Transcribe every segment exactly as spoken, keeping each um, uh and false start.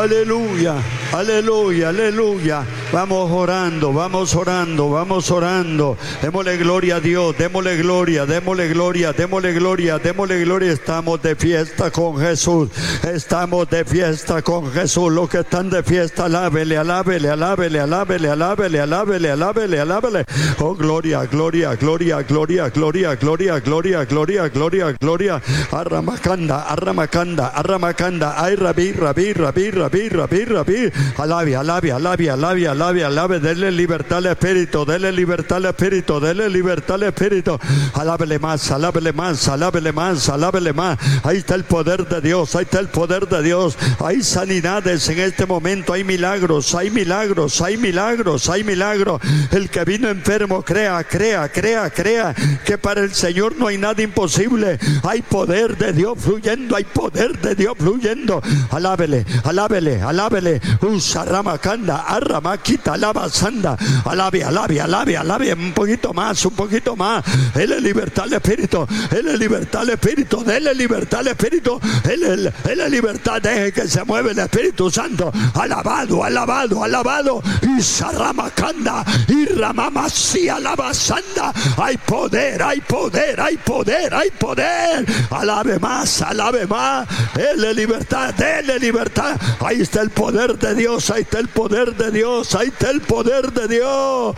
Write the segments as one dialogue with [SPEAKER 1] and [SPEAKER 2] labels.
[SPEAKER 1] Aleluya, aleluya, aleluya. Vamos orando, vamos orando, vamos orando. Démosle gloria a Dios, démosle gloria, démosle gloria, démosle gloria, démosle gloria. Estamos de fiesta con Jesús, estamos de fiesta con Jesús. Los que están de fiesta, alábele, alábele, alábele, alábele, alábele, alábele, alábele, alábele. Oh, gloria, gloria, gloria, gloria, gloria, gloria, gloria, gloria, gloria, gloria. Arramacanda, arramacanda, arramacanda. Ay, rabí, rabí, rabí, rabí, rabí, rabí. Alabe, alabe, alabe, alabe, alabe, alabe. Denle libertad al Espíritu, denle libertad al Espíritu, denle libertad al Espíritu. Alábele más, alábele más, alábele más, alábele más. Ahí está el poder de Dios, ahí está el poder de Dios. Hay sanidades en este momento, hay milagros, hay milagros, hay milagros, hay milagros. El que vino enfermo, crea, crea, crea, crea que para el Señor no hay nada imposible. Hay poder de Dios fluyendo, hay poder de Dios fluyendo. Alábele, alábele, alábele. Usaramacanda, arramaquita, alabasanda. Alabe, alabe, alabe, alabe. Un poquito más, un poquito más. Él es libertad al Espíritu, Él es libertad al Espíritu, Él es libertad al Espíritu, Él es, Él es libertad. Deje que se mueve el Espíritu Santo. Alabado, alabado, alabado. Y Saramacanda, y Ramamasi, alabasanda. Hay poder, hay poder, hay poder, hay poder. Alabe más, alabe más. Él es libertad, Él es libertad. Ahí está el poder de Dios, ahí está el poder de Dios, ahí está el poder de Dios.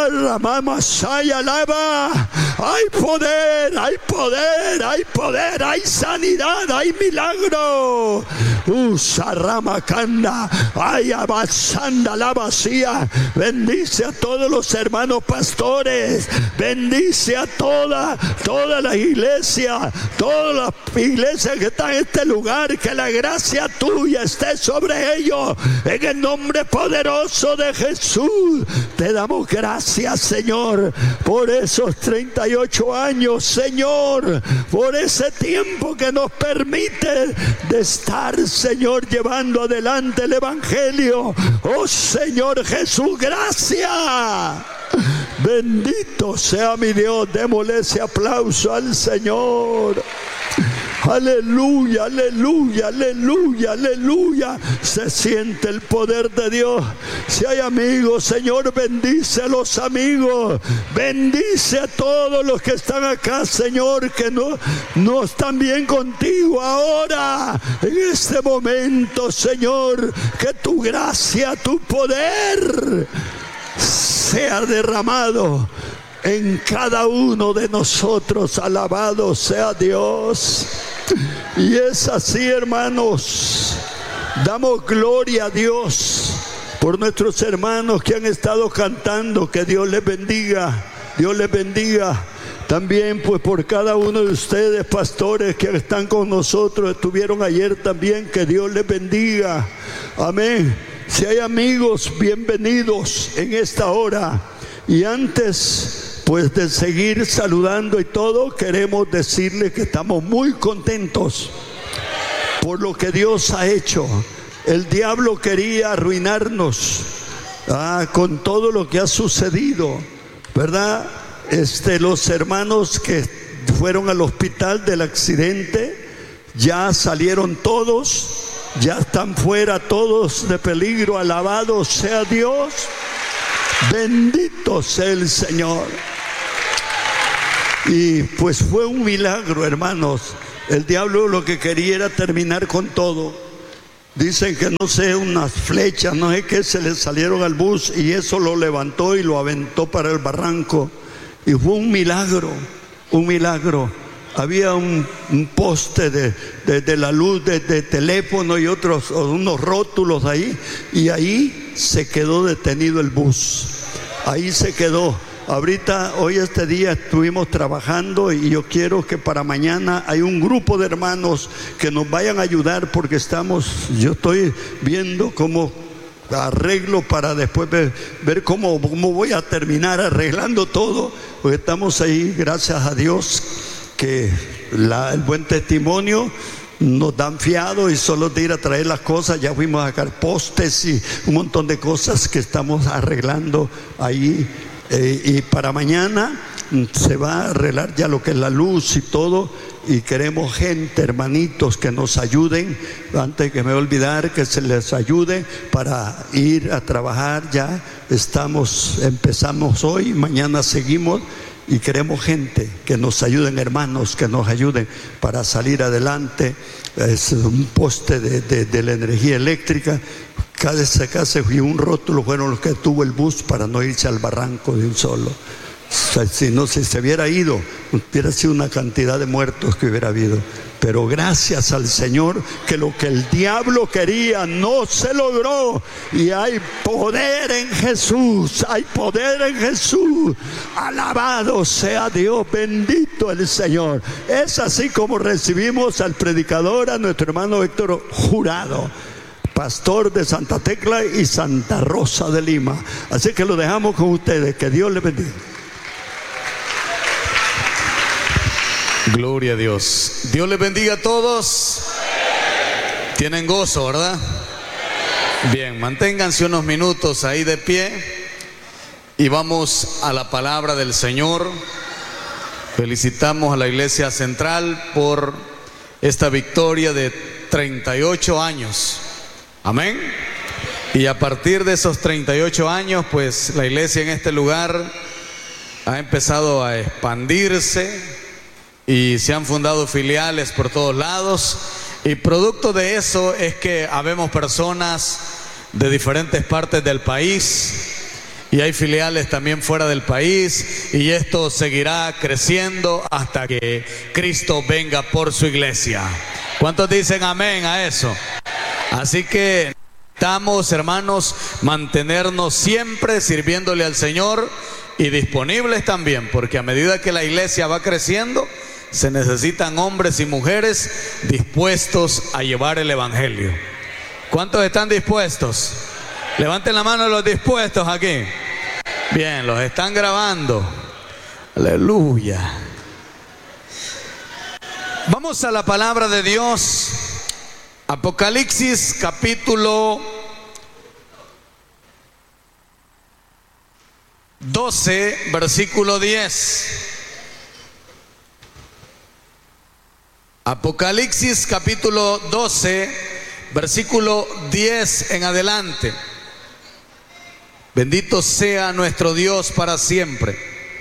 [SPEAKER 1] Aramasaya, alaba. Hay poder, hay poder, hay poder, hay sanidad, hay milagro. Usaramacanda, ay, abasanda la vacía. Bendice a todos los hermanos pastores, bendice a toda, toda la iglesia, todas las iglesias que están en este lugar, que la gracia tuya esté sobre ellos, en el nombre poderoso de Jesús. Te damos gracias, Señor, por esos treinta y ocho años, Señor, por ese tiempo que nos permite de estar, Señor, llevando adelante el Evangelio. Oh, Señor Jesús, gracias. Bendito sea mi Dios. Démosle ese aplauso al Señor. Aleluya, aleluya, aleluya, aleluya. Se siente el poder de Dios. Si hay amigos, Señor, bendice a los amigos. Bendice a todos los que están acá, Señor, que no, no están bien contigo ahora. En este momento, Señor, que tu gracia, tu poder sea derramado en cada uno de nosotros. Alabado sea Dios. Y es así, hermanos. Damos gloria a Dios por nuestros hermanos que han estado cantando. Que Dios les bendiga, Dios les bendiga. También pues por cada uno de ustedes, pastores, que están con nosotros, estuvieron ayer también. Que Dios les bendiga. Amén. Si hay amigos, bienvenidos en esta hora. Y antes pues de seguir saludando y todo, queremos decirles que estamos muy contentos por lo que Dios ha hecho. El diablo quería arruinarnos ah, con todo lo que ha sucedido, ¿verdad? Este, los hermanos que fueron al hospital del accidente ya salieron todos, ya están fuera todos de peligro. Alabado sea Dios, bendito sea el Señor. Y pues fue un milagro, hermanos. El diablo lo que quería era terminar con todo. Dicen que no sé, unas flechas, no sé qué, se le salieron al bus y eso lo levantó y lo aventó para el barranco. Y fue un milagro, un milagro. Había un, un poste de, de, de la luz de, de teléfono y otros, unos rótulos ahí, y ahí se quedó detenido el bus. Ahí se quedó. Ahorita, hoy este día estuvimos trabajando y yo quiero que para mañana hay un grupo de hermanos que nos vayan a ayudar, porque estamos, yo estoy viendo cómo arreglo para después ver, ver cómo, cómo voy a terminar arreglando todo, porque estamos ahí, gracias a Dios, que la, el buen testimonio nos dan fiado y solo de ir a traer las cosas ya fuimos a sacar postes y un montón de cosas que estamos arreglando ahí. Eh, y para mañana se va a arreglar ya lo que es la luz y todo, y queremos gente, hermanitos, que nos ayuden, antes de que me voy a olvidar, que se les ayude para ir a trabajar. Ya estamos, empezamos hoy, mañana seguimos, y queremos gente que nos ayuden, hermanos, que nos ayuden para salir adelante. Es un poste de, de, de la energía eléctrica. Cada casa y un rótulo fueron los que tuvo el bus para no irse al barranco de un solo. O sea, si no, si se hubiera ido, hubiera sido una cantidad de muertos que hubiera habido. Pero gracias al Señor, que lo que el diablo quería no se logró. Y hay poder en Jesús, hay poder en Jesús. Alabado sea Dios, bendito el Señor. Es así como recibimos al predicador, a nuestro hermano Héctor Jurado, pastor de Santa Tecla y Santa Rosa de Lima. Así que lo dejamos con ustedes, que Dios les bendiga.
[SPEAKER 2] Gloria a Dios. Dios les bendiga a todos. Tienen gozo, ¿verdad? Bien, manténganse unos minutos ahí de pie y vamos a la palabra del Señor. Felicitamos a la Iglesia Central por esta victoria de treinta y ocho años. Amén. Y a partir de esos treinta y ocho años, pues la iglesia en este lugar ha empezado a expandirse y se han fundado filiales por todos lados, y producto de eso es que habemos personas de diferentes partes del país y hay filiales también fuera del país, y esto seguirá creciendo hasta que Cristo venga por su iglesia. ¿Cuántos dicen amén a eso? Así que necesitamos, hermanos, mantenernos siempre sirviéndole al Señor y disponibles también, porque a medida que la iglesia va creciendo, se necesitan hombres y mujeres dispuestos a llevar el evangelio. ¿Cuántos están dispuestos? Levanten la mano los dispuestos aquí. Bien, los están grabando. Aleluya. Vamos a la palabra de Dios. Apocalipsis capítulo doce, versículo diez. Apocalipsis capítulo doce, versículo diez en adelante. Bendito sea nuestro Dios para siempre.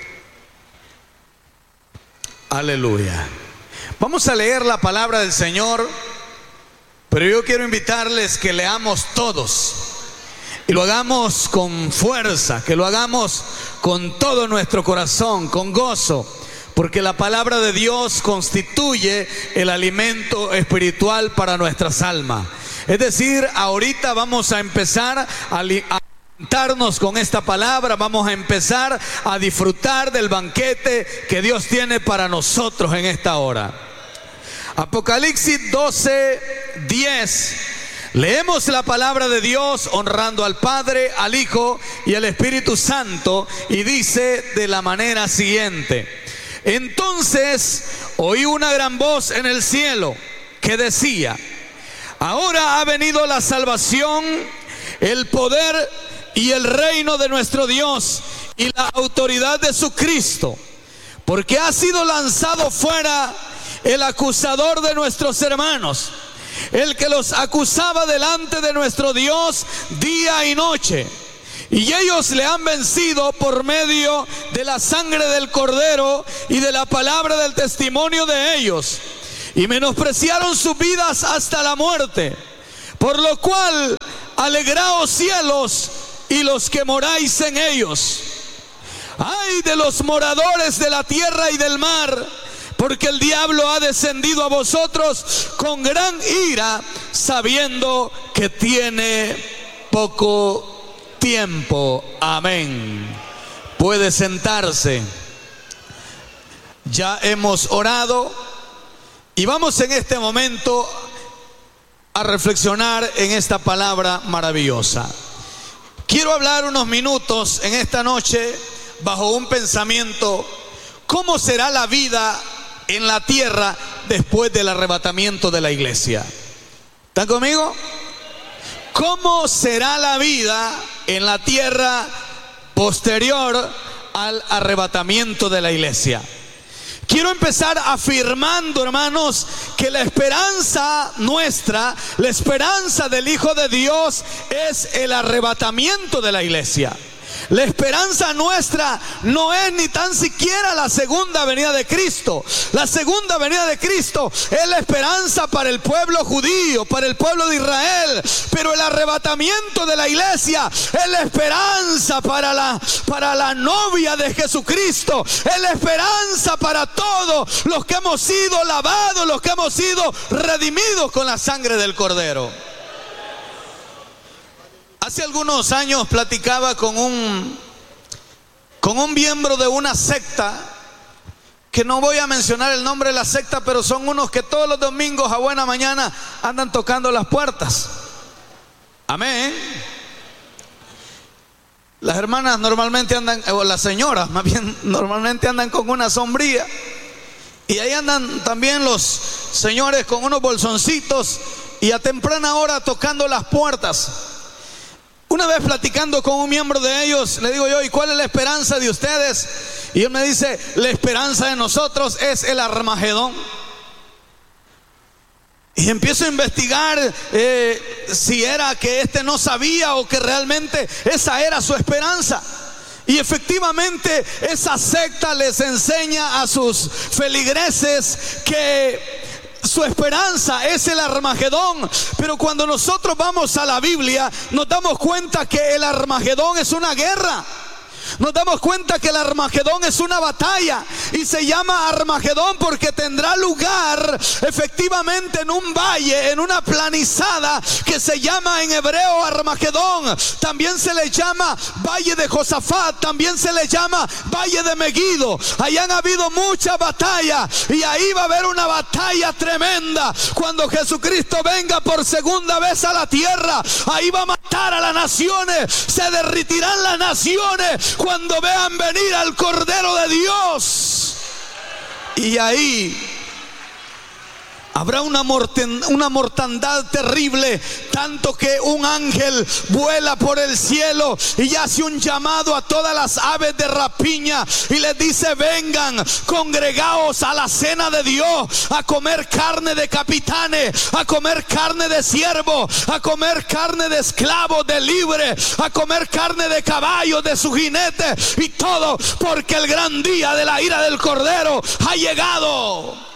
[SPEAKER 2] Aleluya. Vamos a leer la palabra del Señor, pero yo quiero invitarles que leamos todos y lo hagamos con fuerza, que lo hagamos con todo nuestro corazón, con gozo, porque la palabra de Dios constituye el alimento espiritual para nuestras almas. Es decir, ahorita vamos a empezar a alimentarnos con esta palabra, vamos a empezar a disfrutar del banquete que Dios tiene para nosotros en esta hora. Apocalipsis doce, diez. Leemos la palabra de Dios honrando al Padre, al Hijo y al Espíritu Santo, y dice de la manera siguiente: entonces oí una gran voz en el cielo que decía: ahora ha venido la salvación, el poder y el reino de nuestro Dios y la autoridad de su Cristo, porque ha sido lanzado fuera el acusador de nuestros hermanos, el que los acusaba delante de nuestro Dios día y noche. Y ellos le han vencido por medio de la sangre del Cordero y de la palabra del testimonio de ellos, y menospreciaron sus vidas hasta la muerte. Por lo cual, alegraos cielos y los que moráis en ellos. Ay de los moradores de la tierra y del mar, porque el diablo ha descendido a vosotros con gran ira, sabiendo que tiene poco tiempo. Amén. Puede sentarse. Ya hemos orado y vamos en este momento a reflexionar en esta palabra maravillosa. Quiero hablar unos minutos en esta noche bajo un pensamiento: ¿cómo será la vida en la tierra después del arrebatamiento de la iglesia? ¿Están conmigo? ¿Cómo será la vida en la tierra posterior al arrebatamiento de la iglesia. Quiero empezar afirmando, hermanos, que la esperanza nuestra, la esperanza del Hijo de Dios es el arrebatamiento de la iglesia. La esperanza nuestra no es ni tan siquiera la segunda venida de Cristo. La segunda venida de Cristo es la esperanza para el pueblo judío, para el pueblo de Israel. Pero el arrebatamiento de la iglesia es la esperanza para la, para la novia de Jesucristo. Es la esperanza para todos los que hemos sido lavados, los que hemos sido redimidos con la sangre del Cordero. Hace algunos años platicaba con un, con un miembro de una secta, que no voy a mencionar el nombre de la secta, pero son unos que todos los domingos a buena mañana andan tocando las puertas. Amén. Las hermanas normalmente andan, o las señoras más bien, normalmente andan con una sombrilla. Y ahí andan también los señores con unos bolsoncitos y a temprana hora tocando las puertas. Una vez platicando con un miembro de ellos, le digo yo, ¿y cuál es la esperanza de ustedes? Y él me dice, la esperanza de nosotros es el Armagedón. Y empiezo a investigar eh, si era que este no sabía o que realmente esa era su esperanza. Y efectivamente esa secta les enseña a sus feligreses que su esperanza es el Armagedón. Pero cuando nosotros vamos a la Biblia, nos damos cuenta que el Armagedón es una guerra. Nos damos cuenta que el Armagedón es una batalla. Y se llama Armagedón porque tendrá lugar efectivamente en un valle, en una planizada que se llama en hebreo Armagedón. También se le llama Valle de Josafat, también se le llama Valle de Megido. Ahí han habido muchas batallas y ahí va a haber una batalla tremenda cuando Jesucristo venga por segunda vez a la tierra. Ahí va a matar a las naciones, se derritirán las naciones cuando vean venir al Cordero de Dios. Y ahí habrá una, morten, una mortandad terrible, tanto que un ángel vuela por el cielo y hace un llamado a todas las aves de rapiña y les dice: vengan, congregaos a la cena de Dios, a comer carne de capitanes, a comer carne de siervos, a comer carne de esclavos, de libres, a comer carne de caballos, de su jinete, y todo porque el gran día de la ira del Cordero ha llegado.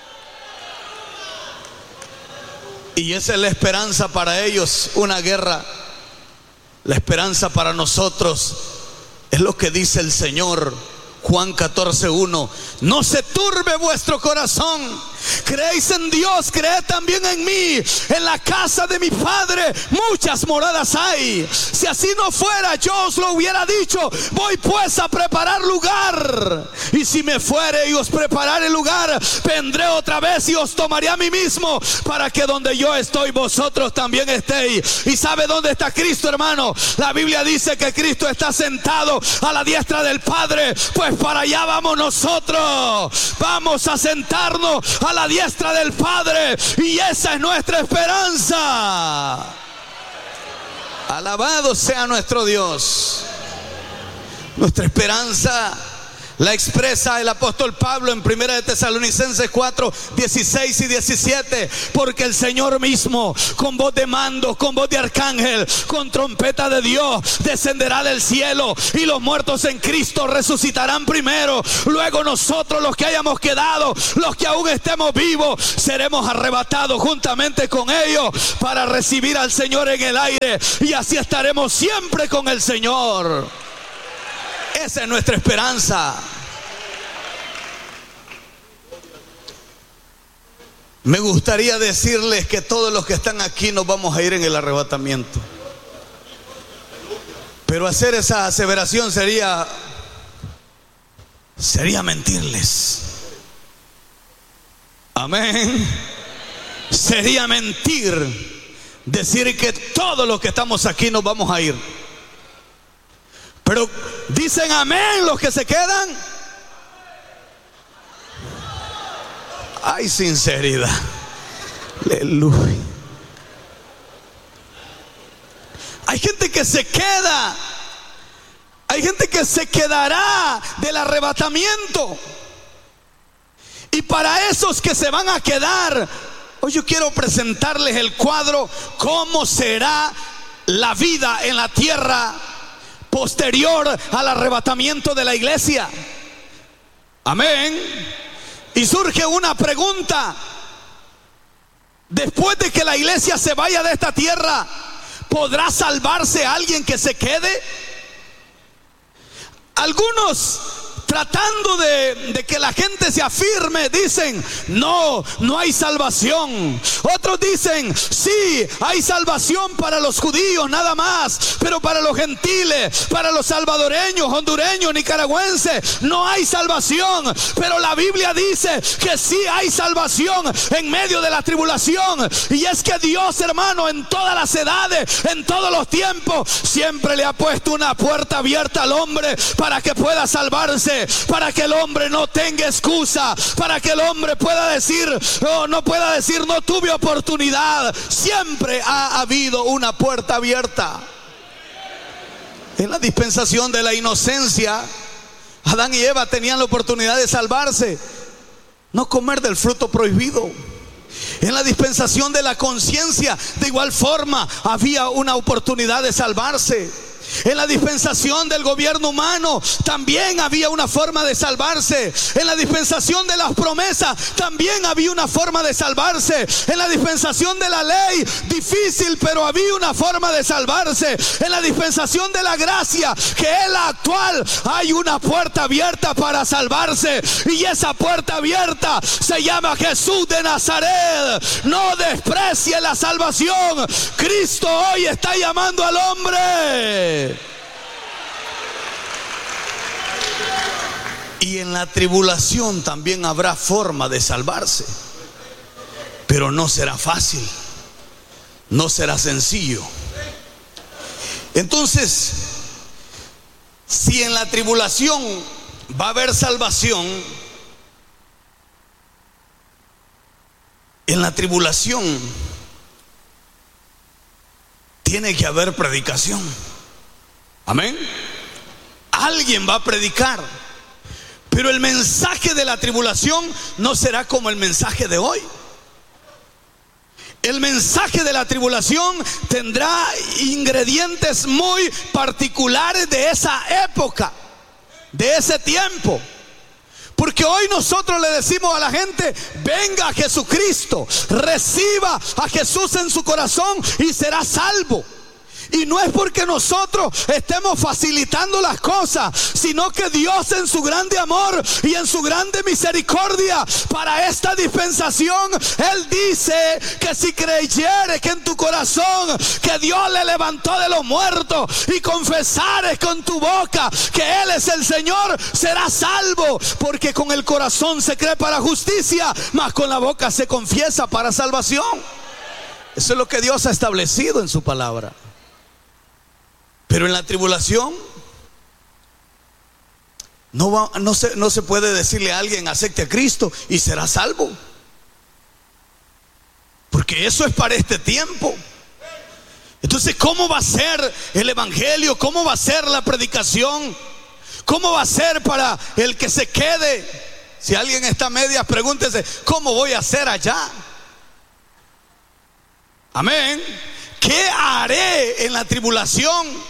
[SPEAKER 2] Y esa es la esperanza para ellos, una guerra. La esperanza para nosotros es lo que dice el Señor, Juan catorce uno: no se turbe vuestro corazón, creéis en Dios, creed también en mí. En la casa de mi Padre muchas moradas hay. Si así no fuera, yo os lo hubiera dicho. Voy pues a preparar lugar. Y si me fuere y os prepararé lugar, vendré otra vez y os tomaré a mí mismo, para que donde yo estoy, vosotros también estéis. ¿Y sabe dónde está Cristo, hermano? La Biblia dice que Cristo está sentado a la diestra del Padre. Pues para allá vamos nosotros. Vamos a sentarnos a la diestra del Padre, y esa es nuestra esperanza. Alabado sea nuestro Dios. Nuestra esperanza la expresa el apóstol Pablo en primera de Tesalonicenses cuatro, dieciséis y diecisiete. Porque el Señor mismo, con voz de mando, con voz de arcángel, con trompeta de Dios, descenderá del cielo, y los muertos en Cristo resucitarán primero. Luego nosotros, los que hayamos quedado, los que aún estemos vivos, seremos arrebatados juntamente con ellos para recibir al Señor en el aire, y así estaremos siempre con el Señor. Esa es nuestra esperanza. Me gustaría decirles que todos los que están aquí nos vamos a ir en el arrebatamiento, pero hacer esa aseveración sería sería mentirles. Amén. Sería mentir decir que todos los que estamos aquí nos vamos a ir. Pero dicen amén los que se quedan. Hay sinceridad. Aleluya. Hay gente que se queda. Hay gente que se quedará del arrebatamiento. Y para esos que se van a quedar, hoy yo quiero presentarles el cuadro, cómo será la vida en la tierra posterior al arrebatamiento de la iglesia. Amén. Y surge una pregunta: después de que la iglesia se vaya de esta tierra, ¿podrá salvarse alguien que se quede? Algunos, tratando de, de que la gente se afirme, dicen: no, no hay salvación. Otros dicen: sí, hay salvación para los judíos nada más, pero para los gentiles, para los salvadoreños, hondureños, nicaragüenses, no hay salvación. Pero la Biblia dice que sí hay salvación en medio de la tribulación. Y es que Dios, hermano, en todas las edades, en todos los tiempos, siempre le ha puesto una puerta abierta al hombre para que pueda salvarse, para que el hombre no tenga excusa, para que el hombre pueda decir, no, no pueda decir no tuve oportunidad. Siempre ha habido una puerta abierta. En la dispensación de la inocencia, Adán y Eva tenían la oportunidad de salvarse, no comer del fruto prohibido. En la dispensación de la conciencia, de igual forma, había una oportunidad de salvarse. En la dispensación del gobierno humano también había una forma de salvarse. En la dispensación de las promesas también había una forma de salvarse. En la dispensación de la ley, difícil, pero había una forma de salvarse. En la dispensación de la gracia, que es la actual, hay una puerta abierta para salvarse. Y esa puerta abierta se llama Jesús de Nazaret. No desprecie la salvación. Cristo hoy está llamando al hombre. Y en la tribulación también habrá forma de salvarse, pero no será fácil, no será sencillo. Entonces, si en la tribulación va a haber salvación, en la tribulación tiene que haber predicación. Amén. Alguien va a predicar, pero el mensaje de la tribulación no será como el mensaje de hoy. El mensaje de la tribulación tendrá ingredientes muy particulares de esa época, de ese tiempo. Porque hoy nosotros le decimos a la gente: venga a Jesucristo, reciba a Jesús en su corazón y será salvo. Y no es porque nosotros estemos facilitando las cosas, sino que Dios, en su grande amor y en su grande misericordia para esta dispensación, Él dice que si creyeres que en tu corazón que Dios le levantó de los muertos y confesares con tu boca que Él es el Señor, serás salvo. Porque con el corazón se cree para justicia, mas con la boca se confiesa para salvación. Eso es lo que Dios ha establecido en su palabra. Pero en la tribulación no, va, no, se, no se puede decirle a alguien: acepte a Cristo y será salvo, porque eso es para este tiempo. Entonces, ¿cómo va a ser el evangelio? ¿Cómo va a ser la predicación? ¿Cómo va a ser para el que se quede? Si alguien está a medias, pregúntese: ¿cómo voy a hacer allá? Amén. ¿Qué haré en la tribulación?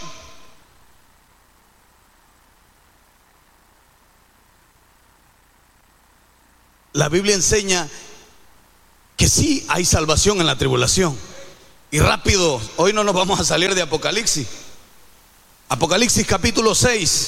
[SPEAKER 2] La Biblia enseña que sí hay salvación en la tribulación. Y rápido, hoy no nos vamos a salir de Apocalipsis. Apocalipsis capítulo seis,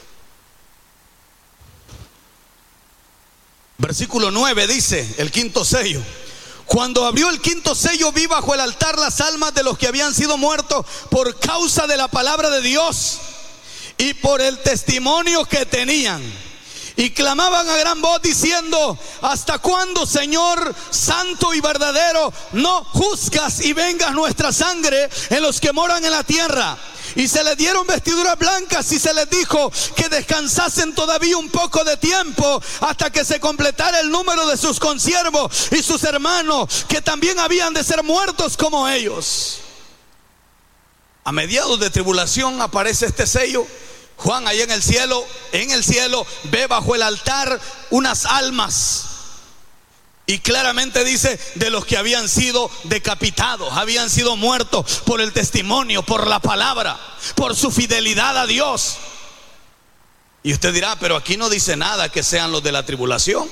[SPEAKER 2] versículo nueve dice, el quinto sello: cuando abrió el quinto sello, vi bajo el altar las almas de los que habían sido muertos por causa de la palabra de Dios y por el testimonio que tenían. Y clamaban a gran voz diciendo: ¿hasta cuándo, Señor santo y verdadero, no juzgas y vengas nuestra sangre en los que moran en la tierra? Y se les dieron vestiduras blancas y se les dijo que descansasen todavía un poco de tiempo hasta que se completara el número de sus consiervos y sus hermanos, que también habían de ser muertos como ellos. A mediados de tribulación aparece este sello, Juan ahí en el cielo, en el cielo ve bajo el altar unas almas. Y claramente dice de los que habían sido decapitados, habían sido muertos por el testimonio, por la palabra, por su fidelidad a Dios. Y usted dirá, pero aquí no dice nada que sean los de la tribulación.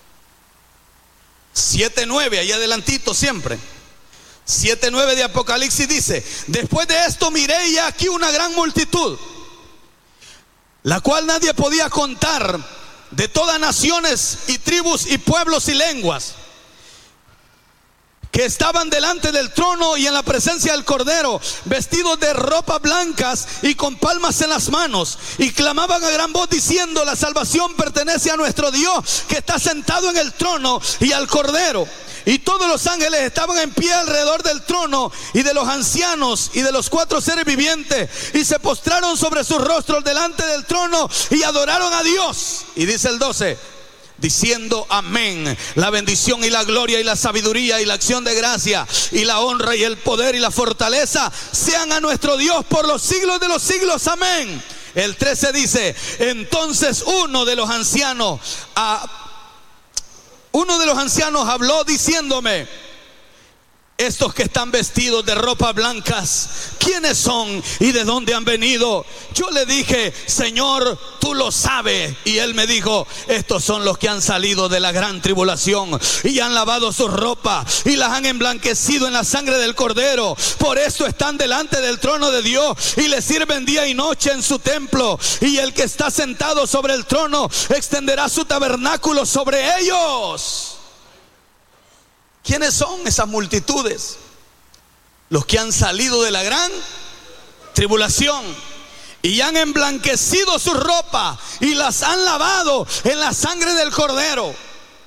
[SPEAKER 2] siete nueve, ahí adelantito siempre. siete nueve de Apocalipsis dice: después de esto miré y aquí una gran multitud, la cual nadie podía contar, de todas naciones y tribus y pueblos y lenguas, que estaban delante del trono y en la presencia del Cordero, vestidos de ropas blancas y con palmas en las manos, y clamaban a gran voz diciendo: la salvación pertenece a nuestro Dios, que está sentado en el trono, y al Cordero. Y todos los ángeles estaban en pie alrededor del trono y de los ancianos y de los cuatro seres vivientes, y se postraron sobre sus rostros delante del trono y adoraron a Dios. Y dice el doce, diciendo: amén. La bendición y la gloria y la sabiduría y la acción de gracia y la honra y el poder y la fortaleza sean a nuestro Dios por los siglos de los siglos. Amén. El trece dice: entonces uno de los ancianos a Uno de los ancianos habló diciéndome: estos que están vestidos de ropas blancas, ¿quiénes son y de dónde han venido? Yo le dije: Señor, tú lo sabes. Y él me dijo: estos son los que han salido de la gran tribulación y han lavado sus ropas y las han emblanquecido en la sangre del Cordero. Por esto están delante del trono de Dios y le sirven día y noche en su templo. Y el que está sentado sobre el trono extenderá su tabernáculo sobre ellos. ¿Quiénes son esas multitudes? Los que han salido de la gran tribulación y han emblanquecido sus ropas y las han lavado en la sangre del Cordero.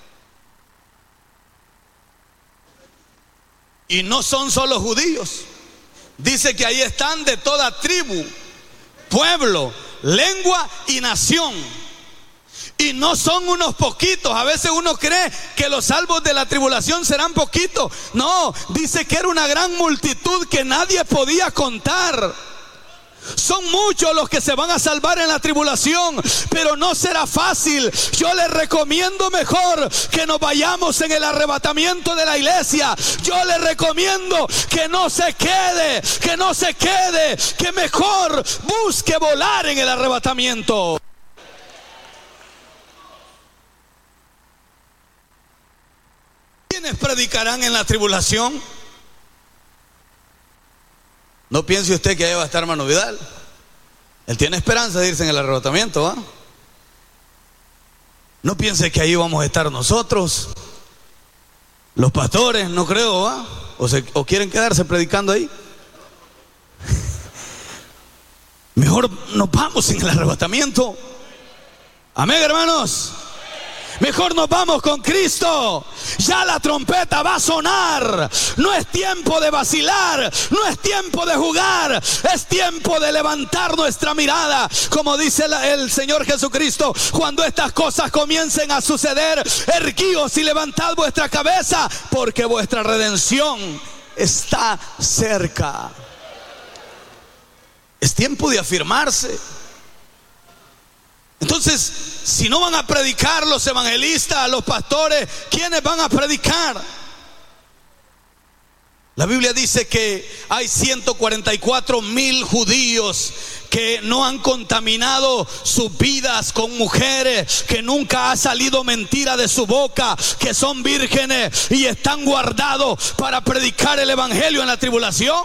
[SPEAKER 2] Y no son solo judíos. Dice que ahí están de toda tribu, pueblo, lengua y nación. Y no son unos poquitos. A veces uno cree que los salvos de la tribulación serán poquitos. No, dice que era una gran multitud que nadie podía contar. Son muchos los que se van a salvar en la tribulación, pero no será fácil. Yo les recomiendo mejor que nos vayamos en el arrebatamiento de la iglesia. Yo les recomiendo que no se quede, que no se quede, que mejor busque volar en el arrebatamiento. ¿Quiénes predicarán en la tribulación? No piense usted que ahí va a estar hermano Vidal. Él tiene esperanza de irse en el arrebatamiento, ¿va? No piense que ahí vamos a estar nosotros, los pastores, no creo, ¿va? O, se, o quieren quedarse predicando ahí. Mejor nos vamos en el arrebatamiento. Amén, hermanos. Mejor nos vamos con Cristo. Ya la trompeta va a sonar. No es tiempo de vacilar, no es tiempo de jugar, es tiempo de levantar nuestra mirada. Como dice la, el Señor Jesucristo: cuando estas cosas comiencen a suceder, erguíos y levantad vuestra cabeza, porque vuestra redención está cerca. Es tiempo de afirmarse. Entonces, si no van a predicar los evangelistas, los pastores, ¿quiénes van a predicar? La Biblia dice que hay ciento cuarenta y cuatro mil judíos que no han contaminado sus vidas con mujeres, que nunca ha salido mentira de su boca, que son vírgenes y están guardados para predicar el evangelio en la tribulación.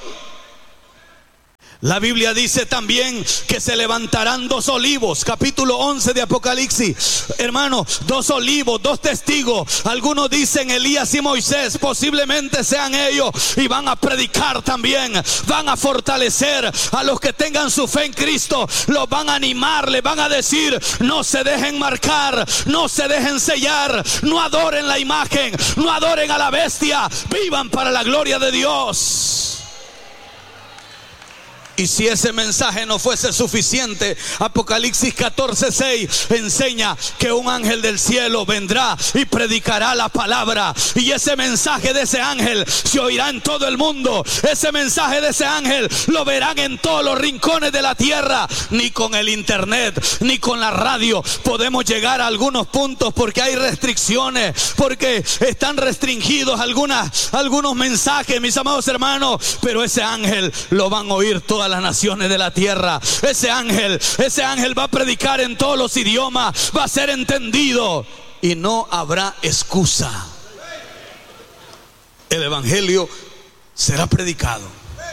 [SPEAKER 2] La Biblia dice también que se levantarán dos olivos, capítulo once de Apocalipsis. Hermano, dos olivos, dos testigos. Algunos dicen Elías y Moisés, posiblemente sean ellos, y van a predicar también. Van a fortalecer a los que tengan su fe en Cristo. Los van a animar, les van a decir: no se dejen marcar, no se dejen sellar, no adoren la imagen, no adoren a la bestia, vivan para la gloria de Dios. Y si ese mensaje no fuese suficiente, Apocalipsis catorce seis enseña que un ángel del cielo vendrá y predicará la palabra. Y ese mensaje de ese ángel se oirá en todo el mundo. Ese mensaje de ese ángel lo verán en todos los rincones de la tierra. Ni con el internet, ni con la radio podemos llegar a algunos puntos porque hay restricciones, porque están restringidos algunas, algunos mensajes, mis amados hermanos. Pero ese ángel lo van a oír todos a las naciones de la tierra. Ese ángel, ese ángel va a predicar en todos los idiomas, va a ser entendido y no habrá excusa. El evangelio será predicado.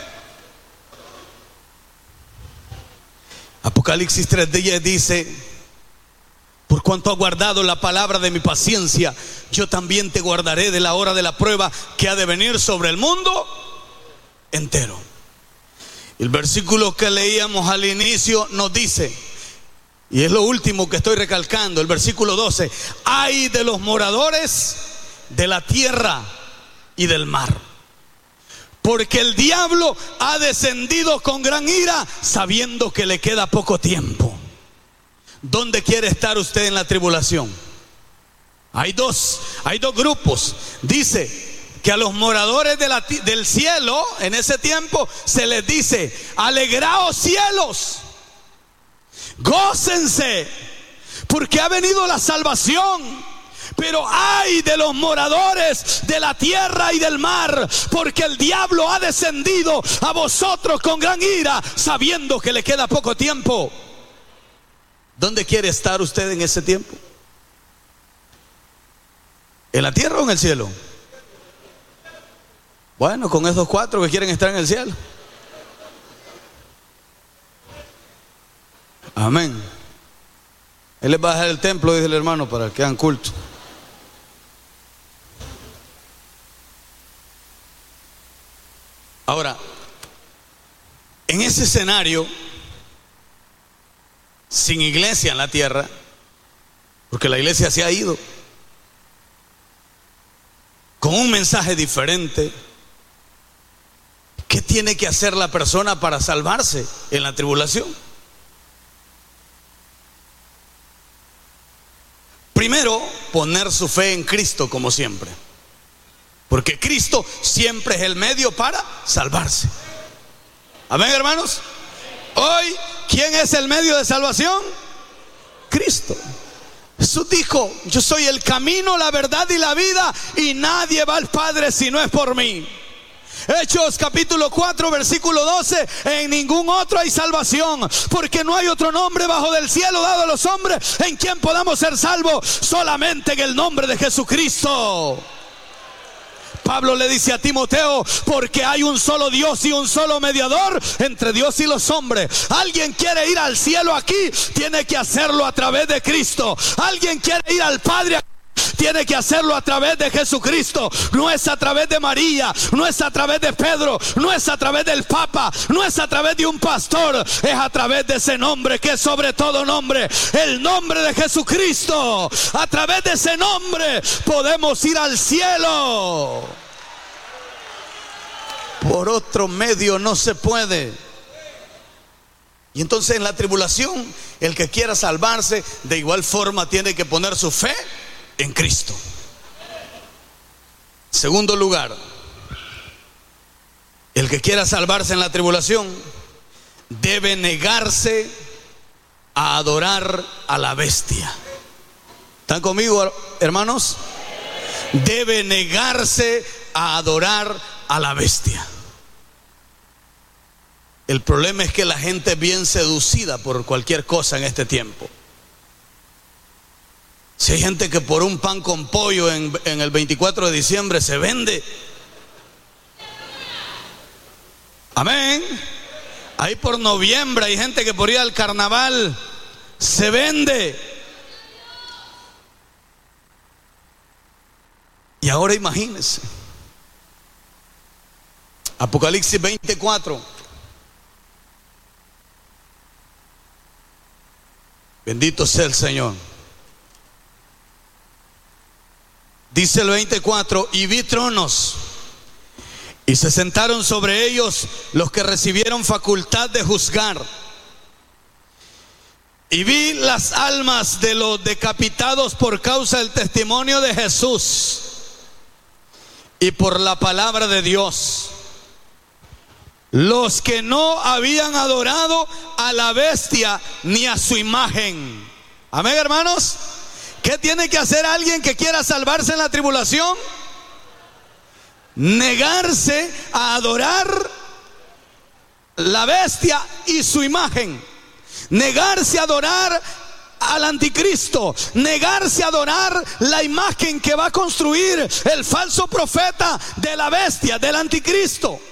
[SPEAKER 2] Apocalipsis tres diez dice: por cuanto has guardado la palabra de mi paciencia, yo también te guardaré de la hora de la prueba que ha de venir sobre el mundo entero. El versículo que leíamos al inicio nos dice, y es lo último que estoy recalcando, el versículo doce: ay de los moradores de la tierra y del mar, porque el diablo ha descendido con gran ira, sabiendo que le queda poco tiempo. ¿Dónde quiere estar usted en la tribulación? Hay dos, hay dos grupos. Dice que a los moradores de la, del cielo en ese tiempo se les dice: alegraos cielos, gócense, porque ha venido la salvación. Pero ay de los moradores de la tierra y del mar, porque el diablo ha descendido a vosotros con gran ira, sabiendo que le queda poco tiempo. ¿Dónde quiere estar usted en ese tiempo? ¿En la tierra o en el cielo? Bueno, con esos cuatro que quieren estar en el cielo. Amén. Él les va a dejar el templo, dice el hermano, para que hagan culto. Ahora, en ese escenario, sin iglesia en la tierra, porque la iglesia se ha ido, con un mensaje diferente, ¿qué tiene que hacer la persona para salvarse en la tribulación? Primero, poner su fe en Cristo como siempre, porque Cristo siempre es el medio para salvarse. Amén, hermanos. Hoy, ¿quién es el medio de salvación? Cristo. Jesús dijo: yo soy el camino, la verdad y la vida, y nadie va al Padre si no es por mí. Hechos capítulo cuatro versículo doce: en ningún otro hay salvación, porque no hay otro nombre bajo del cielo dado a los hombres en quien podamos ser salvos, solamente en el nombre de Jesucristo. Pablo le dice a Timoteo: porque hay un solo Dios y un solo mediador entre Dios y los hombres. Alguien quiere ir al cielo aquí, tiene que hacerlo a través de Cristo. Alguien quiere ir al Padre aquí, tiene que hacerlo a través de Jesucristo. No es a través de María, no es a través de Pedro, no es a través del Papa, no es a través de un pastor, es a través de ese nombre que es sobre todo nombre, el nombre de Jesucristo. A través de ese nombre podemos ir al cielo. Por otro medio no se puede. Y entonces en la tribulación, el que quiera salvarse, de igual forma tiene que poner su fe en Cristo. Segundo lugar, el que quiera salvarse en la tribulación debe negarse a adorar a la bestia. ¿Están conmigo, hermanos? Debe negarse a adorar a la bestia. El problema es que la gente es bien seducida por cualquier cosa en este tiempo. Si hay gente que por un pan con pollo en, en el veinticuatro de diciembre se vende. Amén. Ahí por noviembre hay gente que por ir al carnaval se vende. Y ahora imagínense, Apocalipsis veinticuatro. Bendito sea el Señor. Dice el veinticuatro: y vi tronos, Y se sentaron sobre ellos los que recibieron facultad de juzgar. Y vi las almas de los decapitados por causa del testimonio de Jesús y por la palabra de Dios, los que no habían adorado a la bestia ni a su imagen. Amén, hermanos. ¿Qué tiene que hacer alguien que quiera salvarse en la tribulación? Negarse a adorar la bestia y su imagen. Negarse a adorar al anticristo. Negarse a adorar la imagen que va a construir el falso profeta de la bestia, del anticristo. O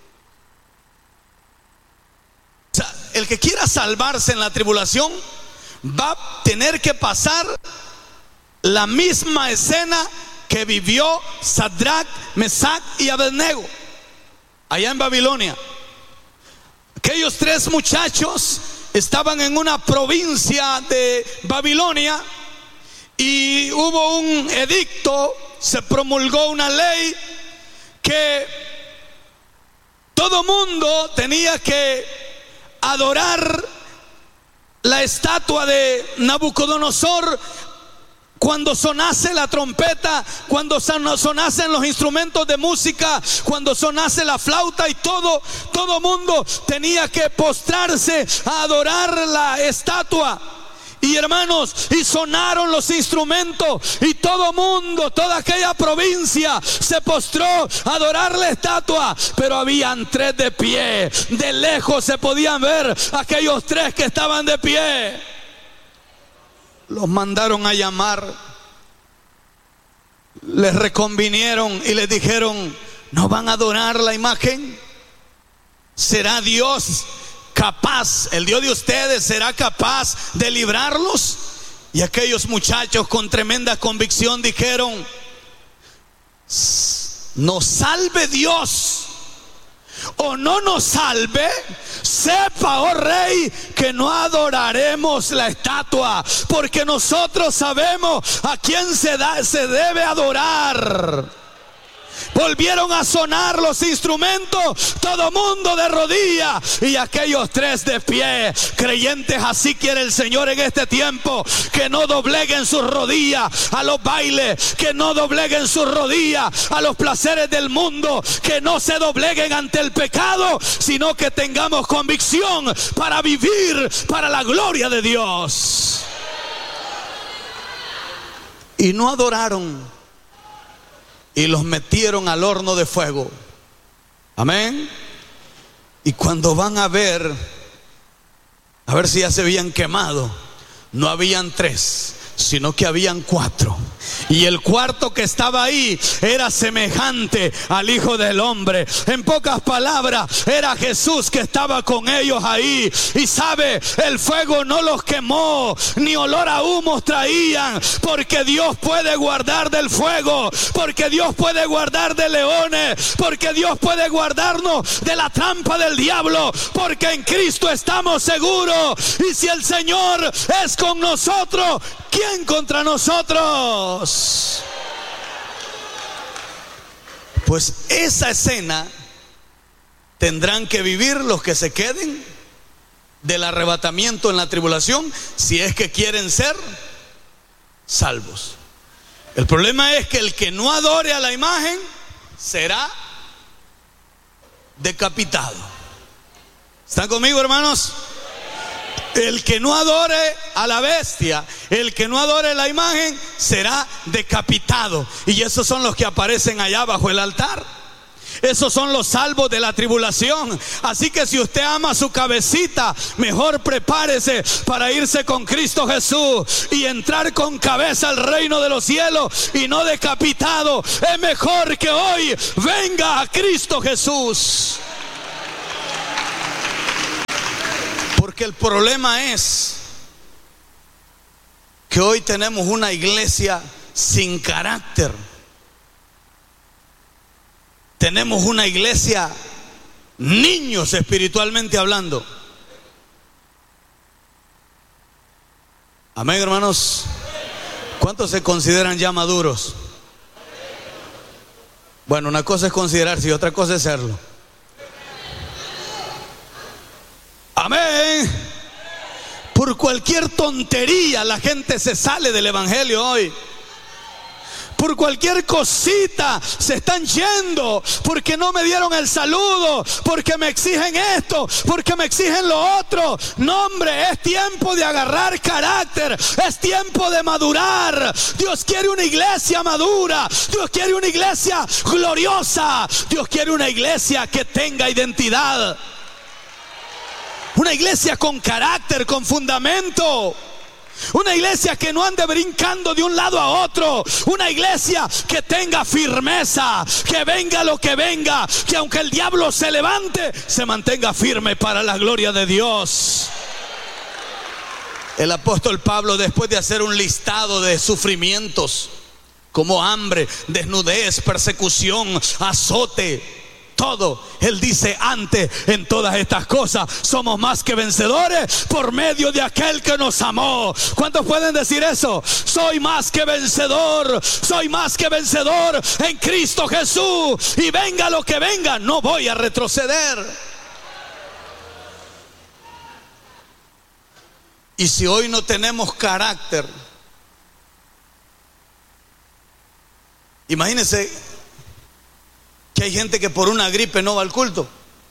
[SPEAKER 2] sea, el que quiera salvarse en la tribulación va a tener que pasar la misma escena que vivió Sadrach, Mesach y Abednego allá en Babilonia. Aquellos tres muchachos estaban en una provincia de Babilonia y hubo un edicto, se promulgó una ley que todo mundo tenía que adorar la estatua de Nabucodonosor cuando sonase la trompeta, cuando sonasen los instrumentos de música, cuando sonase la flauta, y todo, todo mundo tenía que postrarse a adorar la estatua. Y hermanos, y sonaron los instrumentos y todo mundo, toda aquella provincia se postró a adorar la estatua. Pero habían tres de pie, de lejos se podían ver aquellos tres que estaban de pie. Los mandaron a llamar, les reconvinieron y les dijeron: ¿no van a adorar la imagen? ¿Será Dios capaz, el Dios de ustedes será capaz de librarlos? Y aquellos muchachos con tremenda convicción dijeron: nos salve Dios o no nos salve, sepa, oh rey, que no adoraremos la estatua, porque nosotros sabemos a quién se, da, se debe adorar. Volvieron a sonar los instrumentos, todo mundo de rodillas y aquellos tres de pie. Creyentes, así quiere el Señor en este tiempo, que no dobleguen sus rodillas a los bailes, que no dobleguen sus rodillas a los placeres del mundo, que no se dobleguen ante el pecado, sino que tengamos convicción para vivir para la gloria de Dios. Y no adoraron, y los metieron al horno de fuego. Amén. Y cuando van a ver, a ver si ya se habían quemado, no habían tres, sino que habían cuatro. Y el cuarto que estaba ahí era semejante al Hijo del Hombre. En pocas palabras, era Jesús que estaba con ellos ahí. Y sabe, el fuego no los quemó, ni olor a humos traían, porque Dios puede guardar del fuego, porque Dios puede guardar de leones, porque Dios puede guardarnos de la trampa del diablo, porque en Cristo estamos seguros. Y si el Señor es con nosotros, ¿quién contra nosotros? Pues esa escena tendrán que vivir los que se queden del arrebatamiento en la tribulación, si es que quieren ser salvos. El problema es que el que no adore a la imagen será decapitado. ¿Están conmigo, hermanos? El que no adore a la bestia, el que no adore la imagen, será decapitado. Y esos son los que aparecen allá bajo el altar. Esos son los salvos de la tribulación. Así que si usted ama su cabecita, mejor prepárese para irse con Cristo Jesús y entrar con cabeza al reino de los cielos y no decapitado. Es mejor que hoy venga a Cristo Jesús. Porque el problema es que hoy tenemos una iglesia sin carácter. Tenemos una iglesia niños espiritualmente hablando. Amén, hermanos. ¿Cuántos se consideran ya maduros? Bueno, una cosa es considerarse y otra cosa es serlo. Amén. Por cualquier tontería la gente se sale del evangelio hoy. Por cualquier cosita se están yendo, porque no me dieron el saludo, porque me exigen esto, porque me exigen lo otro. No, hombre, es tiempo de agarrar carácter, es tiempo de madurar. Dios quiere una iglesia madura, Dios quiere una iglesia gloriosa, Dios quiere una iglesia que tenga identidad, una iglesia con carácter, con fundamento. Una iglesia que no ande brincando de un lado a otro. Una iglesia que tenga firmeza, que venga lo que venga, que aunque el diablo se levante, se mantenga firme para la gloria de Dios. El apóstol Pablo, después de hacer un listado de sufrimientos como hambre, desnudez, persecución, azote, todo, él dice: antes en todas estas cosas somos más que vencedores por medio de aquel que nos amó. ¿Cuántos pueden decir eso? Soy más que vencedor, soy más que vencedor en Cristo Jesús, y venga lo que venga, no voy a retroceder. Y si hoy no tenemos carácter, imagínense que hay gente que por una gripe no va al culto.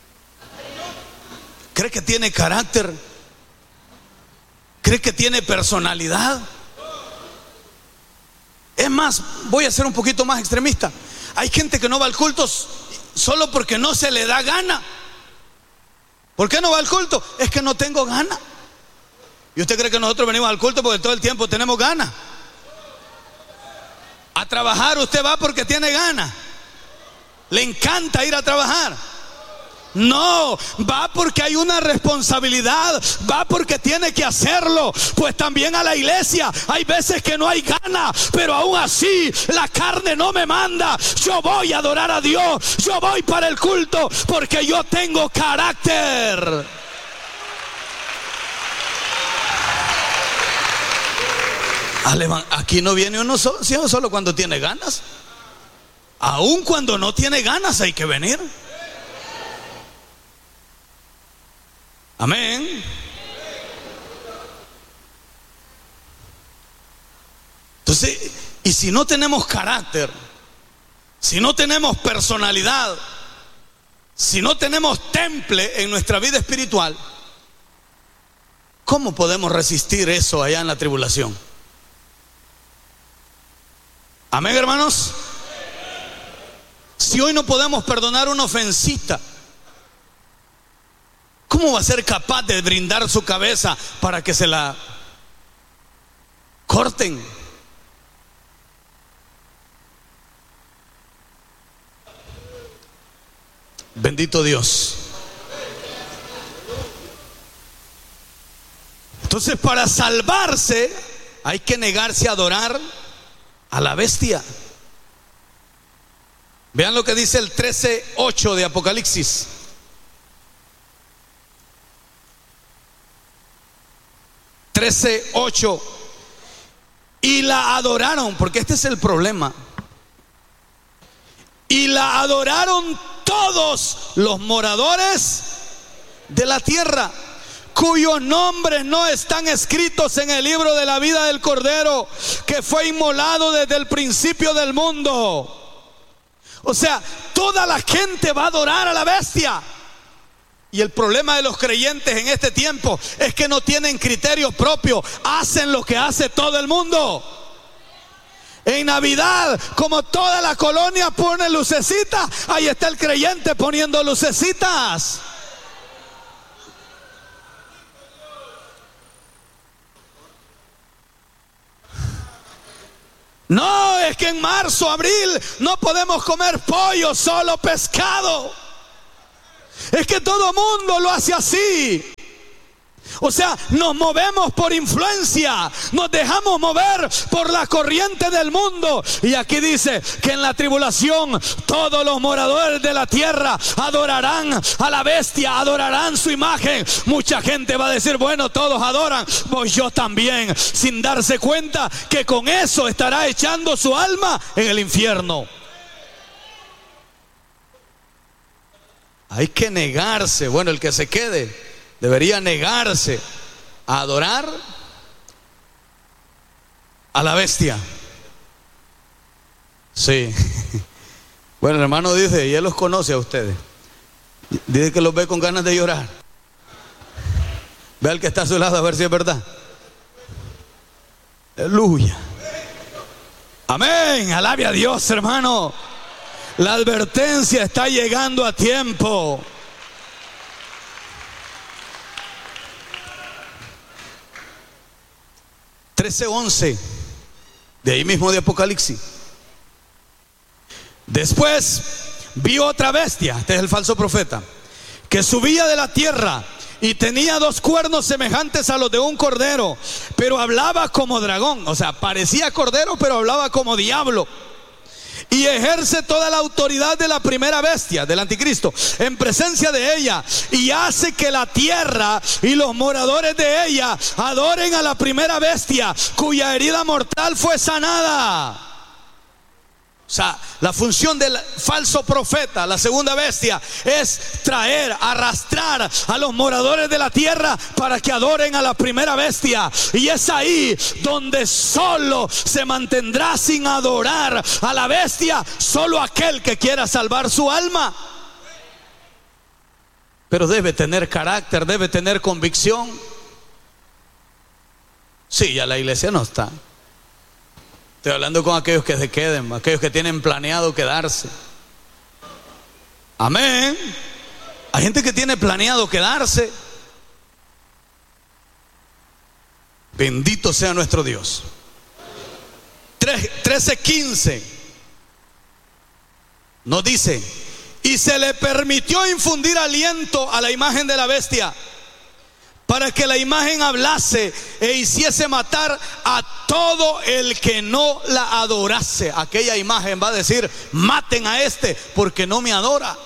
[SPEAKER 2] ¿Cree que tiene carácter? ¿Cree que tiene personalidad? Es más, voy a ser un poquito más extremista. Hay gente que no va al culto solo porque no se le da gana. ¿Por qué no va al culto? Es que no tengo gana. ¿Y usted cree que nosotros venimos al culto porque todo el tiempo tenemos gana? A trabajar usted va porque tiene gana. ¿Le encanta ir a trabajar? No, va porque hay una responsabilidad, va porque tiene que hacerlo. Pues también a la iglesia hay veces que no hay ganas, pero aún así la carne no me manda. Yo voy a adorar a Dios, yo voy para el culto porque yo tengo carácter. Aquí no viene uno solo, sino solo cuando tiene ganas. Aún cuando no tiene ganas hay que venir. Amén. Entonces, y si no tenemos carácter, si no tenemos personalidad, si no tenemos temple en nuestra vida espiritual, ¿cómo podemos resistir eso allá en la tribulación? Amén, hermanos. Si hoy no podemos perdonar una ofensita, ¿cómo va a ser capaz de brindar su cabeza para que se la corten? Bendito Dios. Entonces, para salvarse hay que negarse a adorar a la bestia. Vean lo que dice el trece ocho de Apocalipsis. trece ocho. Y la adoraron, porque este es el problema. Y la adoraron todos los moradores de la tierra, cuyos nombres no están escritos en el libro de la vida del Cordero, que fue inmolado desde el principio del mundo. O sea, toda la gente va a adorar a la bestia. Y el problema de los creyentes en este tiempo es que no tienen criterio propio, hacen lo que hace todo el mundo. En Navidad, como toda la colonia pone lucecitas, ahí está el creyente poniendo lucecitas. No, es que en marzo, abril no podemos comer pollo, solo pescado. Es que todo mundo lo hace así. O sea, nos movemos por influencia, nos dejamos mover por la corriente del mundo. Y aquí dice que en la tribulación todos los moradores de la tierra adorarán a la bestia, adorarán su imagen. Mucha gente va a decir, bueno, todos adoran, pues yo también, sin darse cuenta que con eso estará echando su alma en el infierno. Hay que negarse. Bueno, el que se quede debería negarse a adorar a la bestia. Sí. Bueno, el hermano dice, y él los conoce a ustedes. Dice que los ve con ganas de llorar. Ve al que está a su lado a ver si es verdad. Aleluya. Amén. Alabe a Dios, hermano. La advertencia está llegando a tiempo. trece once de ahí mismo de Apocalipsis. Después vi otra bestia, este es el falso profeta, que subía de la tierra y tenía dos cuernos semejantes a los de un cordero, pero hablaba como dragón. O sea, parecía cordero, pero hablaba como diablo. Y ejerce toda la autoridad de la primera bestia, del anticristo, en presencia de ella, y hace que la tierra y los moradores de ella adoren a la primera bestia, cuya herida mortal fue sanada. O sea, la función del falso profeta, la segunda bestia, es traer, arrastrar a los moradores de la tierra para que adoren a la primera bestia. Y es ahí donde solo se mantendrá sin adorar a la bestia solo aquel que quiera salvar su alma. Pero debe tener carácter, debe tener convicción. Sí, ya la iglesia no está. Estoy hablando con aquellos que se queden, aquellos que tienen planeado quedarse. Amén. Hay gente que tiene planeado quedarse. Bendito sea nuestro Dios. trece quince nos dice: y se le permitió infundir aliento a la imagen de la bestia, para que la imagen hablase e hiciese matar a todo el que no la adorase. Aquella imagen va a decir: maten a este porque no me adora.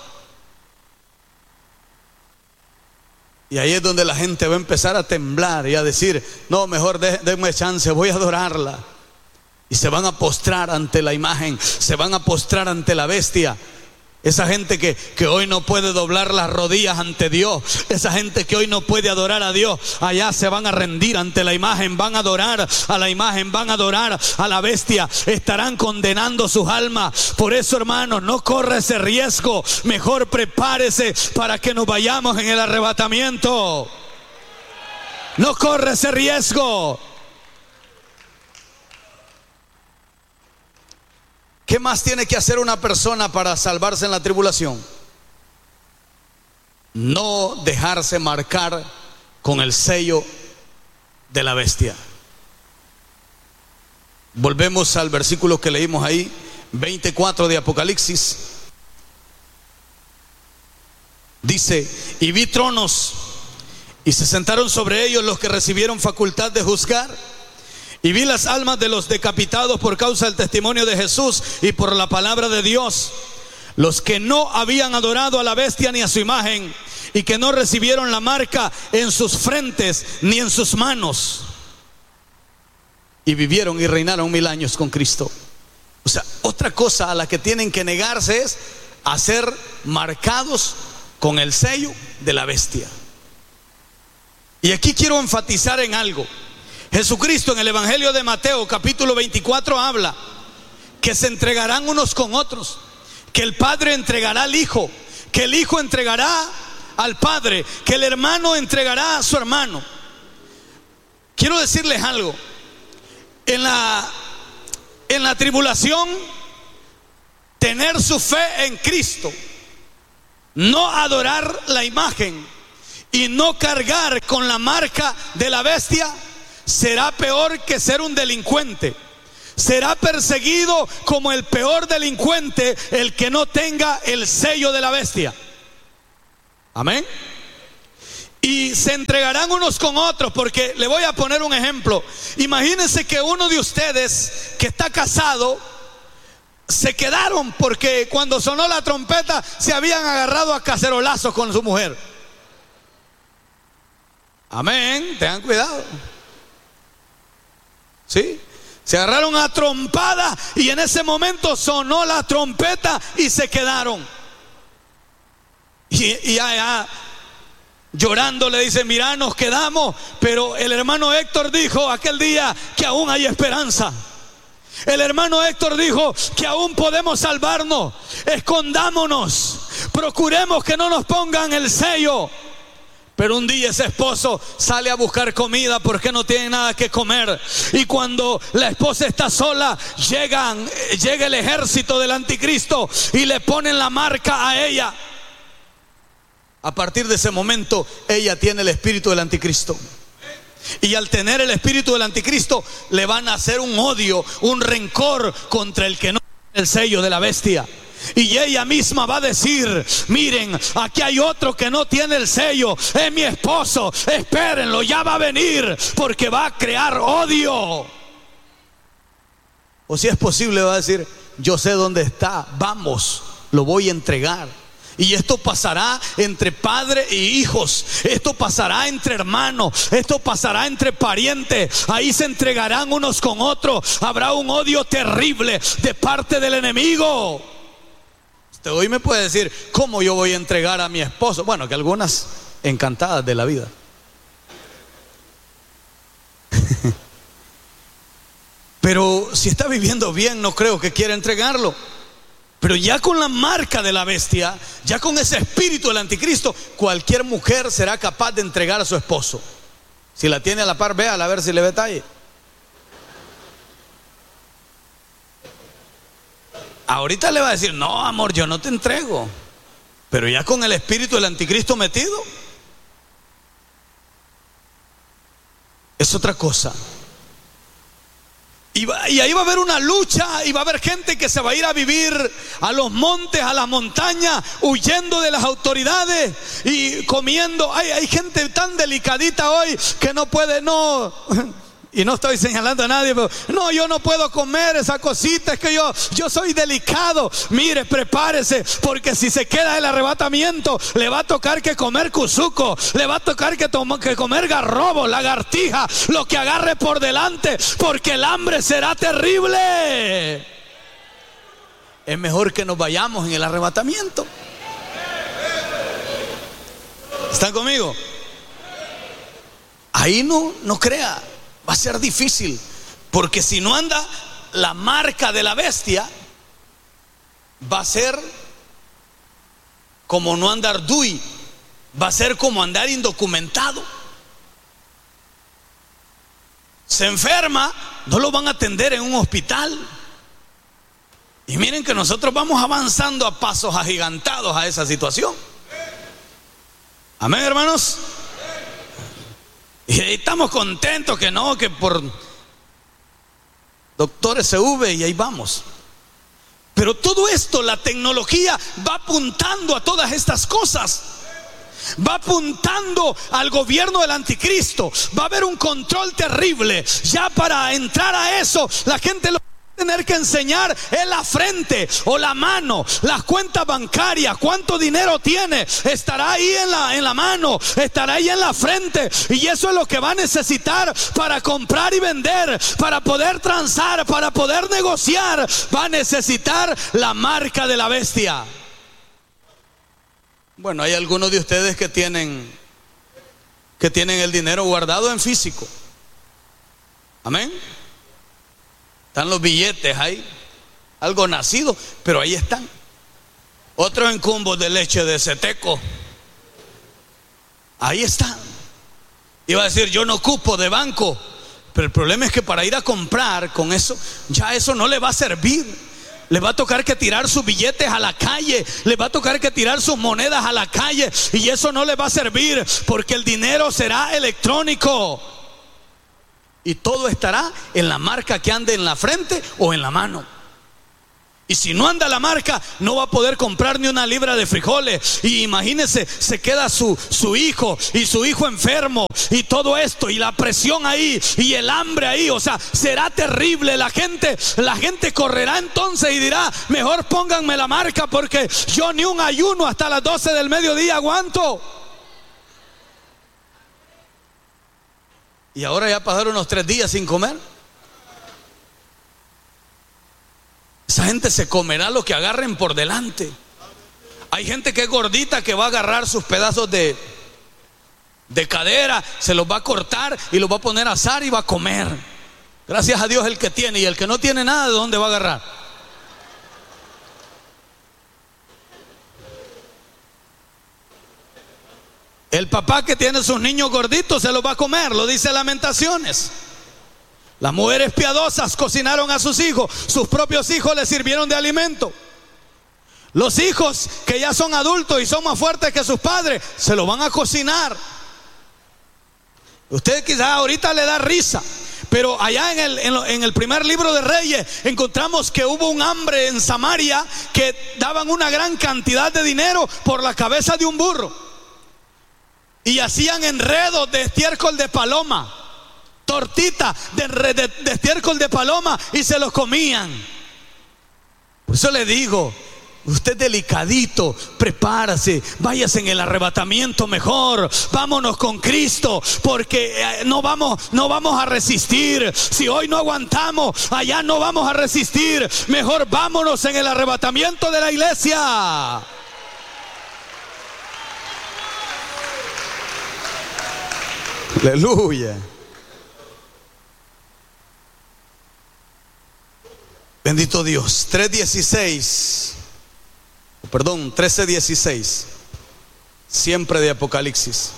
[SPEAKER 2] Y ahí es donde la gente va a empezar a temblar y a decir: no, mejor denme chance, voy a adorarla. Y se van a postrar ante la imagen, se van a postrar ante la bestia. Esa gente que, que hoy no puede doblar las rodillas ante Dios, esa gente que hoy no puede adorar a Dios, allá se van a rendir ante la imagen, van a adorar a la imagen, van a adorar a la bestia, estarán condenando sus almas. Por eso, hermanos, no corre ese riesgo, mejor prepárese para que nos vayamos en el arrebatamiento. No corre ese riesgo. ¿Qué más tiene que hacer una persona para salvarse en la tribulación? No dejarse marcar con el sello de la bestia. Volvemos al versículo que leímos ahí, veinticuatro de Apocalipsis. Dice: y vi tronos, y se sentaron sobre ellos los que recibieron facultad de juzgar. Y vi las almas de los decapitados por causa del testimonio de Jesús y por la palabra de Dios, los que no habían adorado a la bestia ni a su imagen, y que no recibieron la marca en sus frentes ni en sus manos, y vivieron y reinaron mil años con Cristo. O sea, otra cosa a la que tienen que negarse es a ser marcados con el sello de la bestia. Y aquí quiero enfatizar en algo. Jesucristo en el Evangelio de Mateo capítulo veinticuatro habla que se entregarán unos con otros, que el Padre entregará al Hijo, que el Hijo entregará al Padre, que el hermano entregará a su hermano. Quiero decirles algo: en la, en la tribulación, tener su fe en Cristo, no adorar la imagen y no cargar con la marca de la bestia, será peor que ser un delincuente. Será perseguido como el peor delincuente el que no tenga el sello de la bestia. Amén. Y se entregarán unos con otros, porque le voy a poner un ejemplo. Imagínense que uno de ustedes que está casado se quedaron porque cuando sonó la trompeta se habían agarrado a cacerolazos con su mujer. Amén. Tengan cuidado. ¿Sí? Se agarraron a trompada y en ese momento sonó la trompeta y se quedaron. Y, y allá llorando le dice: mira, nos quedamos, pero el hermano Héctor dijo aquel día que aún hay esperanza. El hermano Héctor dijo que aún podemos salvarnos. Escondámonos, procuremos que no nos pongan el sello. Pero un día ese esposo sale a buscar comida porque no tiene nada que comer. Y cuando la esposa está sola, llegan, llega el ejército del anticristo y le ponen la marca a ella. A partir de ese momento, ella tiene el espíritu del anticristo. Y al tener el espíritu del anticristo, le van a hacer un odio, un rencor contra el que no tiene el sello de la bestia. Y ella misma va a decir: miren, aquí hay otro que no tiene el sello, es mi esposo, espérenlo, ya va a venir, porque va a crear odio. O si es posible, va a decir: yo sé dónde está, vamos, lo voy a entregar. Y esto pasará entre padre e hijos, esto pasará entre hermanos, esto pasará entre parientes. Ahí se entregarán unos con otros. Habrá un odio terrible de parte del enemigo. Usted hoy me puede decir: ¿cómo yo voy a entregar a mi esposo? Bueno, que algunas encantadas de la vida. Pero si está viviendo bien, no creo que quiera entregarlo. Pero ya con la marca de la bestia, ya con ese espíritu del anticristo, cualquier mujer será capaz de entregar a su esposo. Si la tiene a la par, véala a ver si le ve talle. Ahorita le va a decir: no, amor, yo no te entrego. Pero ya con el espíritu del anticristo metido, es otra cosa. Y, va, y ahí va a haber una lucha, y va a haber gente que se va a ir a vivir a los montes, a las montañas, huyendo de las autoridades y comiendo. Hay, hay gente tan delicadita hoy que no puede, no... Y no estoy señalando a nadie, pero no, yo no puedo comer esa cosita, es que yo, yo soy delicado. Mire, prepárese, porque si se queda el arrebatamiento, le va a tocar que comer cuzuco, le va a tocar que, toma, que comer garrobo, lagartija, lo que agarre por delante, porque el hambre será terrible. Es mejor que nos vayamos en el arrebatamiento. ¿Están conmigo? Ahí no, no crea. Va a ser difícil, porque si no anda la marca de la bestia, va a ser como no andar dui, va a ser como andar indocumentado. Se enferma, no lo van a atender en un hospital. Y miren que nosotros vamos avanzando a pasos agigantados a esa situación. Amén, hermanos. Y ahí estamos contentos que no, que por doctor S V, y ahí vamos. Pero todo esto, la tecnología va apuntando a todas estas cosas. Va apuntando al gobierno del anticristo. Va a haber un control terrible. Ya para entrar a eso, la gente lo tener que enseñar en la frente o la mano, las cuentas bancarias, cuánto dinero tiene, estará ahí en la, en la mano, estará ahí en la frente, y eso es lo que va a necesitar para comprar y vender, para poder transar, para poder negociar. Va a necesitar la marca de la bestia. Bueno, hay algunos de ustedes que tienen que tienen el dinero guardado en físico. Amén. Están los billetes ahí, algo nacido, pero ahí están. Otros en cumbos de leche de Ceteco, ahí están. Iba a decir: yo no ocupo de banco, pero el problema es que para ir a comprar con eso, ya eso no le va a servir. Le va a tocar que tirar sus billetes a la calle, le va a tocar que tirar sus monedas a la calle, y eso no le va a servir, porque el dinero será electrónico. Y todo estará en la marca que ande en la frente o en la mano. Y si no anda la marca, no va a poder comprar ni una libra de frijoles. Y imagínense, se queda su, su hijo y su hijo enfermo, y todo esto, y la presión ahí, y el hambre ahí. O sea, será terrible. La gente, la gente correrá entonces y dirá: mejor pónganme la marca, porque yo ni un ayuno hasta las doce del mediodía aguanto. Y ahora ya pasaron unos tres días sin comer. Esa gente se comerá lo que agarren por delante. Hay gente que es gordita que va a agarrar sus pedazos de, de cadera, se los va a cortar y los va a poner a asar y va a comer. Gracias a Dios el que tiene, y el que no tiene nada, ¿de dónde va a agarrar? El papá que tiene sus niños gorditos se los va a comer, lo dice Lamentaciones. Las mujeres piadosas cocinaron a sus hijos, sus propios hijos les sirvieron de alimento. Los hijos que ya son adultos y son más fuertes que sus padres, se lo van a cocinar. Usted quizás ahorita le da risa, pero allá en el, en, lo, en el primer libro de Reyes encontramos que hubo un hambre en Samaria, que daban una gran cantidad de dinero por la cabeza de un burro. Y hacían enredos de estiércol de paloma, tortita de, de, de estiércol de paloma, y se los comían. Por eso le digo, usted delicadito, prepárase, váyase en el arrebatamiento mejor, vámonos con Cristo, porque no vamos, no vamos a resistir. Si hoy no aguantamos, allá no vamos a resistir. Mejor vámonos en el arrebatamiento de la iglesia. Aleluya. Bendito Dios. tres dieciséis, perdón, trece dieciséis, siempre de Apocalipsis.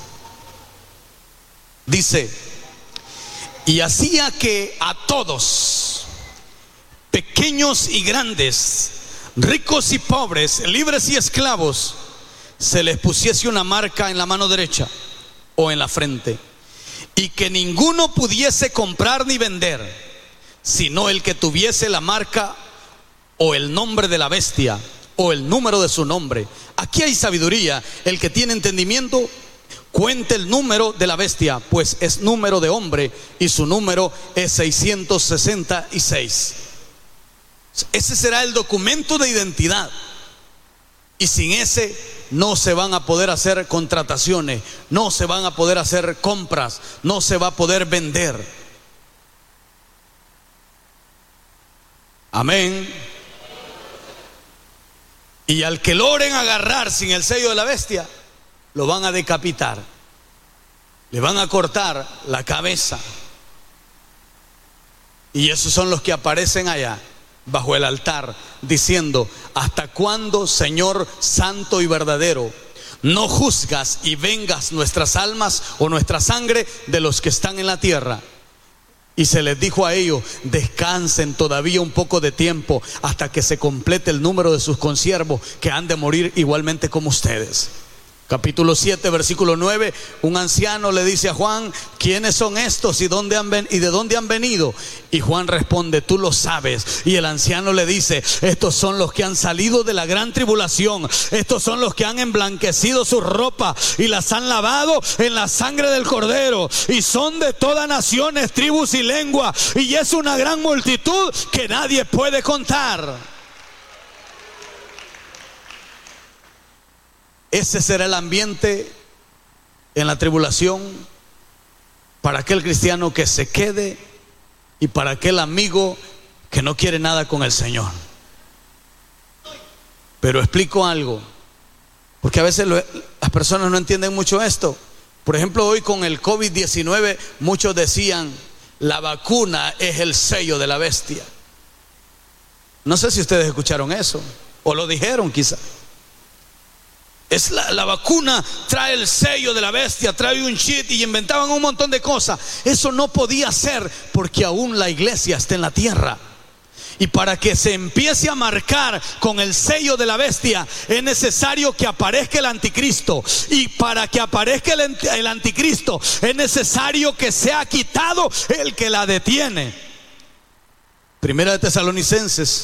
[SPEAKER 2] Dice: y hacía que a todos, pequeños y grandes, ricos y pobres, libres y esclavos, se les pusiese una marca en la mano derecha o en la frente, y que ninguno pudiese comprar ni vender, sino el que tuviese la marca o el nombre de la bestia o el número de su nombre. Aquí hay sabiduría. El que tiene entendimiento, cuente el número de la bestia, pues es número de hombre y su número es seiscientos sesenta y seis. Ese será el documento de identidad, y sin ese no se van a poder hacer contrataciones, no se van a poder hacer compras, no se va a poder vender. Amén. Y al que logren agarrar sin el sello de la bestia, lo van a decapitar, le van a cortar la cabeza. Y esos son los que aparecen allá bajo el altar diciendo: ¿hasta cuándo, Señor santo y verdadero, no juzgas y vengas nuestras almas o nuestra sangre de los que están en la tierra? Y se les dijo a ellos: descansen todavía un poco de tiempo hasta que se complete el número de sus consiervos, que han de morir igualmente como ustedes. Capítulo siete, versículo nueve. Un anciano le dice a Juan: ¿quiénes son estos y, dónde han ven- y de dónde han venido? Y Juan responde: tú lo sabes. Y el anciano le dice: estos son los que han salido de la gran tribulación, estos son los que han emblanquecido sus ropas y las han lavado en la sangre del Cordero, y son de todas naciones, tribus y lengua, y es una gran multitud que nadie puede contar. Ese será el ambiente en la tribulación para aquel cristiano que se quede y para aquel amigo que no quiere nada con el Señor. Pero explico algo, porque a veces lo, las personas no entienden mucho esto. Por ejemplo, hoy con el COVID diecinueve muchos decían: la vacuna es el sello de la bestia. No sé si ustedes escucharon eso o lo dijeron quizá. Es la, la vacuna trae el sello de la bestia, trae un chip, y inventaban un montón de cosas. Eso no podía ser, porque aún la iglesia está en la tierra. Y para que se empiece a marcar con el sello de la bestia, es necesario que aparezca el anticristo. Y para que aparezca el, el anticristo, es necesario que sea quitado el que la detiene. Primera de Tesalonicenses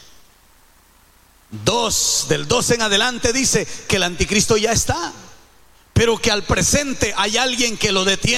[SPEAKER 2] dos, del doce en adelante, dice que el anticristo ya está, pero que al presente hay alguien que lo detiene.